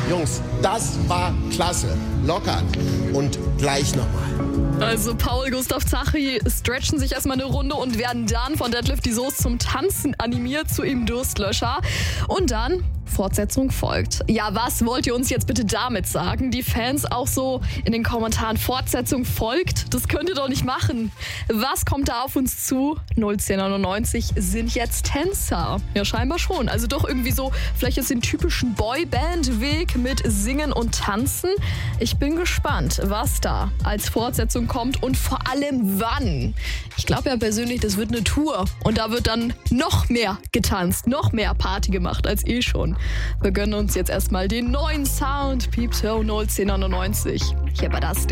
Jungs, das war klasse. Lockern und gleich nochmal. Also Paul, Gustav, Zachi stretchen sich erstmal eine Runde und werden dann von Detlef die Soße zum Tanzen animiert zu ihm Durstlöscher. Und dann Fortsetzung folgt. Ja, was wollt ihr uns jetzt bitte damit sagen? Die Fans auch so in den Kommentaren, Fortsetzung folgt? Das könnt ihr doch nicht machen. Was kommt da auf uns zu? 01099 sind jetzt Tänzer. Ja, scheinbar schon. Also doch irgendwie so, vielleicht jetzt den typischen Boyband-Weg mit Singen und Tanzen. Ich bin gespannt, was da als Fortsetzung kommt und vor allem wann. Ich glaube ja persönlich, das wird eine Tour und da wird dann noch mehr getanzt, noch mehr Party gemacht als eh schon. Wir gönnen uns jetzt erstmal den neuen Sound, Piepshow 01099. Hier bei das